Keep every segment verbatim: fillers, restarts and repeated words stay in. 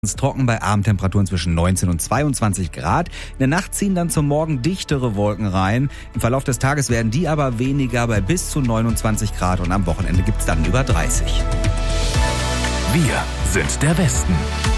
Trocken bei Abendtemperaturen zwischen neunzehn und zweiundzwanzig Grad. In der Nacht ziehen dann zum Morgen dichtere Wolken rein. Im Verlauf des Tages werden die aber weniger bei bis zu neunundzwanzig Grad und am Wochenende gibt's dann über dreißig. Wir sind der Westen.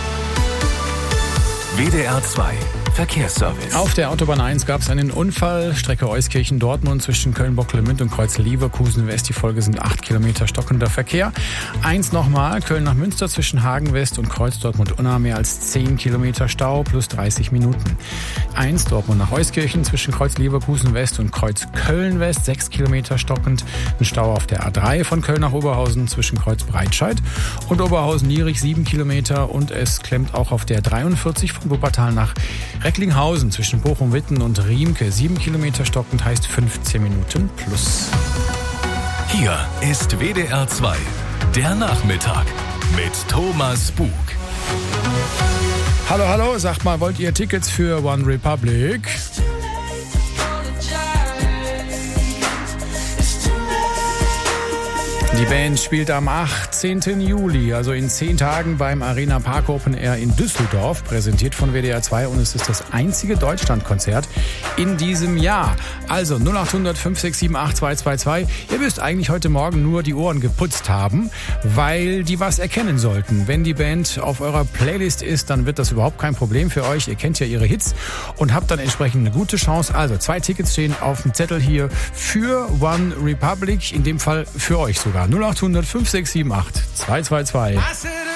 W D R zwei Verkehrsservice. Auf der Autobahn eins gab es einen Unfall. Strecke Euskirchen-Dortmund zwischen Köln-Bocklemünd und Kreuz-Leverkusen West. Die Folge sind acht Kilometer stockender Verkehr. Eins nochmal, Köln nach Münster zwischen Hagen West und Kreuz Dortmund-Unna mehr als zehn Kilometer Stau plus dreißig Minuten. Eins Dortmund nach Euskirchen zwischen Kreuz-Leverkusen West und Kreuz Köln West sechs Kilometer stockend. Ein Stau auf der A drei von Köln nach Oberhausen zwischen Kreuz Breitscheid und Oberhausen-Niedrig sieben Kilometer. Und es klemmt auch auf der dreiundvierzig von Wuppertal nach Recklinghausen zwischen Bochum-Witten und Riemke sieben Kilometer stockend, heißt fünfzehn Minuten plus. Hier ist W D R zwei, der Nachmittag mit Thomas Bug. Hallo, hallo, sagt mal, wollt ihr Tickets für One Republic? Die Band spielt am achtzehnten Juli, also in zehn Tagen beim Arena Park Open Air in Düsseldorf, präsentiert von W D R zwei, und es ist das einzige Deutschlandkonzert in diesem Jahr. Also null acht hundert fünf sechs sieben acht zwei zwei zwei. Ihr müsst eigentlich heute Morgen nur die Ohren geputzt haben, weil die was erkennen sollten. Wenn die Band auf eurer Playlist ist, dann wird das überhaupt kein Problem für euch. Ihr kennt ja ihre Hits und habt dann entsprechend eine gute Chance. Also zwei Tickets stehen auf dem Zettel hier für One Republic, in dem Fall für euch sogar. null acht hundert fünf sechs sieben acht zwei zwei zwei.